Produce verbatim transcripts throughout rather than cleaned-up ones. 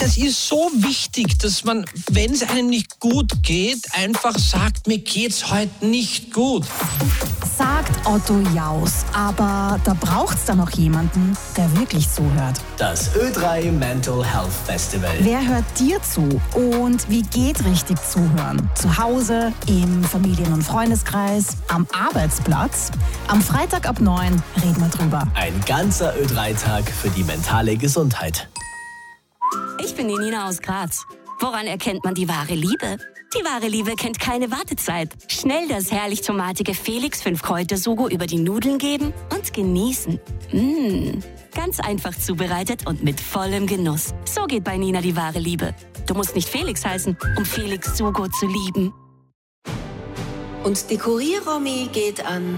Das ist so wichtig, dass man, wenn es einem nicht gut geht, einfach sagt, mir geht's heute nicht gut. Sagt Otto Jaus, aber da braucht's da noch jemanden, der wirklich zuhört. Das Ö drei Mental Health Festival. Wer hört dir zu und wie geht richtig zuhören? Zu Hause, im Familien- und Freundeskreis, am Arbeitsplatz? Am Freitag ab neun reden wir drüber. Ein ganzer Ö drei Tag für die mentale Gesundheit. Ich bin die Nina aus Graz. Woran erkennt man die wahre Liebe? Die wahre Liebe kennt keine Wartezeit. Schnell das herrlich tomatige Felix fünf Kräuter Sugo über die Nudeln geben und genießen. Mmh, ganz einfach zubereitet und mit vollem Genuss. So geht bei Nina die wahre Liebe. Du musst nicht Felix heißen, um Felix Sugo zu lieben. Und die Kurier-Romy geht an...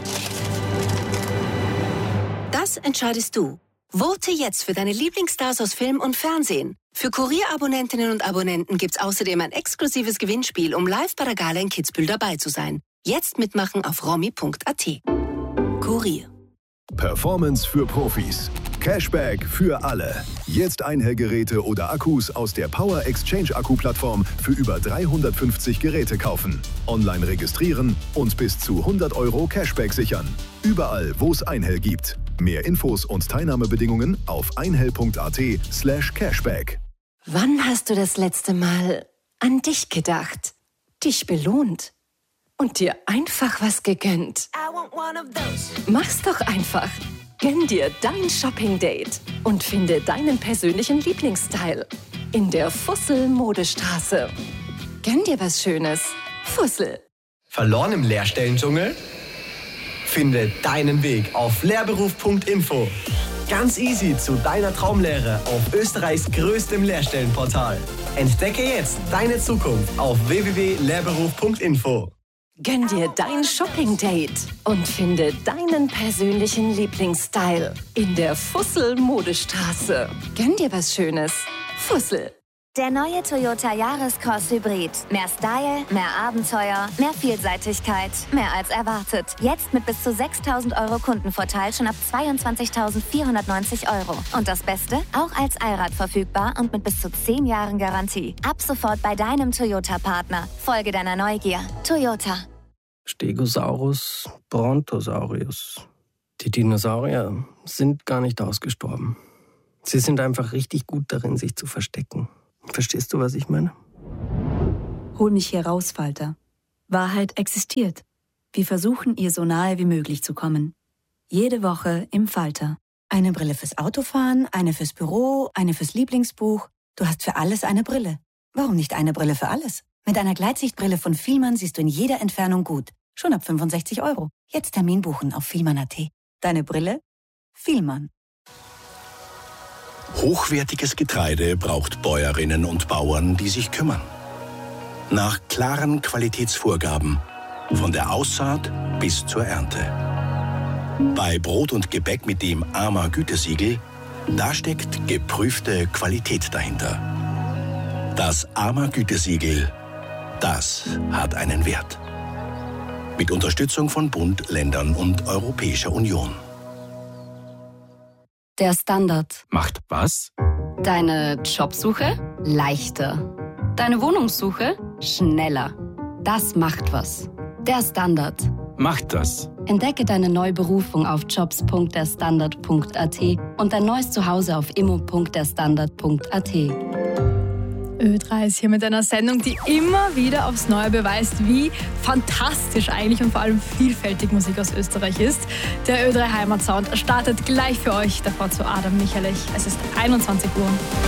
Das entscheidest du. Vote jetzt für deine Lieblingsstars aus Film und Fernsehen. Für Kurier-Abonnentinnen und Abonnenten gibt's außerdem ein exklusives Gewinnspiel, um live bei der Gala in Kitzbühel dabei zu sein. Jetzt mitmachen auf romy punkt a t. Kurier. Performance für Profis. Cashback für alle. Jetzt Einhellgeräte oder Akkus aus der Power Exchange Akku-Plattform für über dreihundertfünfzig Geräte kaufen. Online registrieren und bis zu hundert Euro Cashback sichern. Überall, wo es Einhell gibt. Mehr Infos und Teilnahmebedingungen auf einhell punkt a t slash cashback. Wann hast du das letzte Mal an dich gedacht, dich belohnt und dir einfach was gegönnt? Mach's doch einfach. Gönn dir dein Shopping-Date und finde deinen persönlichen Lieblingsstyle in der Fussel-Modestraße. Gönn dir was Schönes. Fussel. Verloren im Lehrstellendschungel? Finde deinen Weg auf lehrberuf punkt info. Ganz easy zu deiner Traumlehre auf Österreichs größtem Lehrstellenportal. Entdecke jetzt deine Zukunft auf w w w punkt lehrberuf punkt info. Gönn dir dein Shopping-Date und finde deinen persönlichen Lieblingsstyle in der Fussel-Modestraße. Gönn dir was Schönes. Fussel. Der neue Toyota Yaris-Cross Hybrid. Mehr Style, mehr Abenteuer, mehr Vielseitigkeit, mehr als erwartet. Jetzt mit bis zu sechstausend Euro Kundenvorteil schon ab zweiundzwanzigtausendvierhundertneunzig Euro. Und das Beste? Auch als Allrad verfügbar und mit bis zu zehn Jahren Garantie. Ab sofort bei deinem Toyota-Partner. Folge deiner Neugier. Toyota. Stegosaurus, Brontosaurus. Die Dinosaurier sind gar nicht ausgestorben. Sie sind einfach richtig gut darin, sich zu verstecken. Verstehst du, was ich meine? Hol mich hier raus, Falter. Wahrheit existiert. Wir versuchen, ihr so nahe wie möglich zu kommen. Jede Woche im Falter. Eine Brille fürs Autofahren, eine fürs Büro, eine fürs Lieblingsbuch. Du hast für alles eine Brille. Warum nicht eine Brille für alles? Mit einer Gleitsichtbrille von Fielmann siehst du in jeder Entfernung gut. Schon ab fünfundsechzig Euro. Jetzt Termin buchen auf fielmann punkt a t. Deine Brille? Fielmann. Hochwertiges Getreide braucht Bäuerinnen und Bauern, die sich kümmern. Nach klaren Qualitätsvorgaben, von der Aussaat bis zur Ernte. Bei Brot und Gebäck mit dem A M A-Gütesiegel, da steckt geprüfte Qualität dahinter. Das A M A-Gütesiegel, das hat einen Wert. Mit Unterstützung von Bund, Ländern und Europäischer Union. Der Standard. Macht was? Deine Jobsuche leichter. Deine Wohnungssuche schneller. Das macht was. Der Standard. Macht das. Entdecke deine neue Berufung auf jobs punkt der standard punkt a t und dein neues Zuhause auf immo punkt der standard punkt a t. Ö drei ist hier mit einer Sendung, die immer wieder aufs Neue beweist, wie fantastisch eigentlich und vor allem vielfältig Musik aus Österreich ist. Der Ö drei Heimatsound startet gleich für euch, davor zu Adam Michalich. Es ist einundzwanzig Uhr.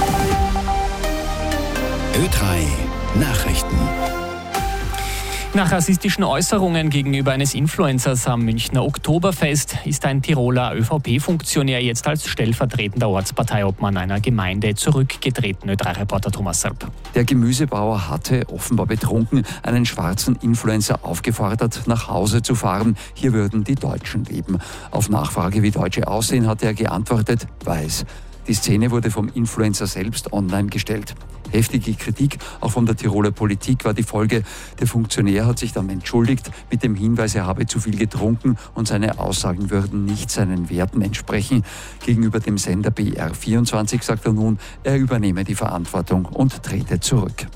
Ö drei Nachrichten. Nach rassistischen Äußerungen gegenüber eines Influencers am Münchner Oktoberfest ist ein Tiroler ÖVP-Funktionär jetzt als stellvertretender Ortsparteiobmann einer Gemeinde zurückgetreten. Ö drei Reporter Thomas Serb. Der Gemüsebauer hatte, offenbar betrunken, einen schwarzen Influencer aufgefordert, nach Hause zu fahren. Hier würden die Deutschen leben. Auf Nachfrage, wie Deutsche aussehen, hat er geantwortet, weiß. Die Szene wurde vom Influencer selbst online gestellt. Heftige Kritik, auch von der Tiroler Politik, war die Folge. Der Funktionär hat sich dann entschuldigt mit dem Hinweis, er habe zu viel getrunken und seine Aussagen würden nicht seinen Werten entsprechen. Gegenüber dem Sender B R vierundzwanzig sagt er nun, er übernehme die Verantwortung und trete zurück.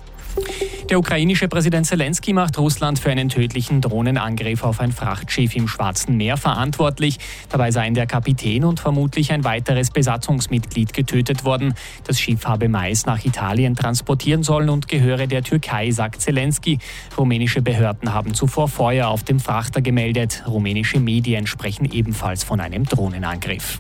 Der ukrainische Präsident Zelensky macht Russland für einen tödlichen Drohnenangriff auf ein Frachtschiff im Schwarzen Meer verantwortlich. Dabei seien der Kapitän und vermutlich ein weiteres Besatzungsmitglied getötet worden. Das Schiff habe Mais nach Italien transportieren sollen und gehöre der Türkei, sagt Zelensky. Rumänische Behörden haben zuvor Feuer auf dem Frachter gemeldet. Rumänische Medien sprechen ebenfalls von einem Drohnenangriff.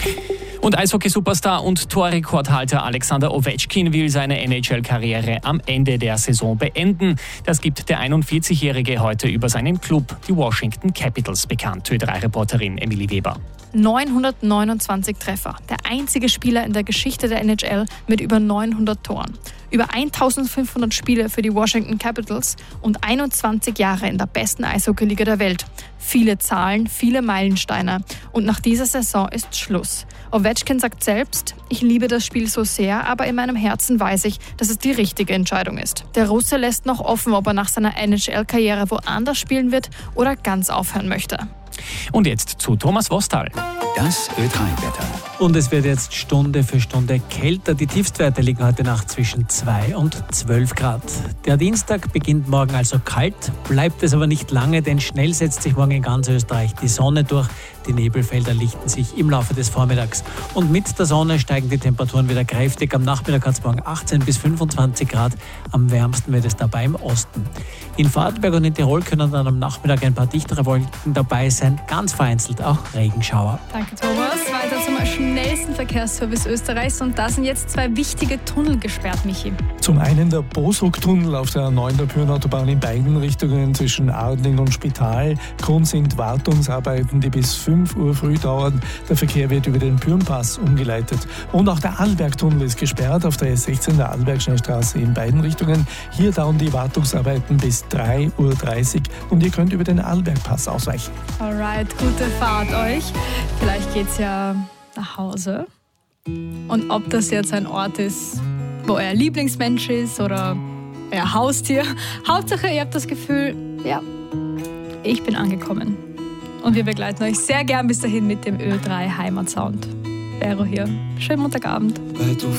Und Eishockey-Superstar und Torrekordhalter Alexander Ovechkin will seine N H L-Karriere am Ende der Saison beenden. Das gibt der einundvierzigjährige heute über seinen Club, die Washington Capitals, bekannt. Ö drei Reporterin Emilie Weber. neunhundertneunundzwanzig Treffer. Der einzige Spieler in der Geschichte der N H L mit über neunhundert Toren. Über eintausendfünfhundert Spiele für die Washington Capitals und einundzwanzig Jahre in der besten Eishockeyliga der Welt. Viele Zahlen, viele Meilensteine. Und nach dieser Saison ist Schluss. Ovechkin sagt selbst, ich liebe das Spiel so sehr, aber in meinem Herzen weiß ich, dass es die richtige Entscheidung ist. Der Russe lässt noch offen, ob er nach seiner N H L-Karriere woanders spielen wird oder ganz aufhören möchte. Und jetzt zu Thomas Wostal. Das Ö drei Wetter. Und es wird jetzt Stunde für Stunde kälter. Die Tiefstwerte liegen heute Nacht zwischen zwei und zwölf Grad. Der Dienstag beginnt morgen also kalt, bleibt es aber nicht lange, denn schnell setzt sich morgen in ganz Österreich die Sonne durch. Die Nebelfelder lichten sich im Laufe des Vormittags. Und mit der Sonne steigen die Temperaturen wieder kräftig. Am Nachmittag hat es morgen achtzehn bis fünfundzwanzig Grad. Am wärmsten wird es dabei im Osten. In Vorarlberg und in Tirol können dann am Nachmittag ein paar dichtere Wolken dabei sein. Ganz vereinzelt auch Regenschauer. Danke, Thomas. Weiter zum schnellsten Verkehrsservice Österreichs. Und da sind jetzt zwei wichtige Tunnel gesperrt, Michi. Zum einen der Bosruck-Tunnel auf der neuen Pyrenautobahn in beiden Richtungen zwischen Arding und Spital. Grund sind Wartungsarbeiten, die bis fünf Uhr früh dauern. Der Verkehr wird über den Pürnpass umgeleitet. Und auch der Arlberg-Tunnel ist gesperrt auf der S sechzehn der Arlberg-Schnellstraße in beiden Richtungen. Hier dauern die Wartungsarbeiten bis drei Uhr dreißig und ihr könnt über den Arlberg-Pass ausweichen. Alright, gute Fahrt euch. Vielleicht geht's ja nach Hause. Und ob das jetzt ein Ort ist, wo euer Lieblingsmensch ist oder euer Haustier. Hauptsache, ihr habt das Gefühl, ja, ich bin angekommen. Und wir begleiten euch sehr gern bis dahin mit dem Ö drei Heimatsound. Vero hier. Schönen Montagabend.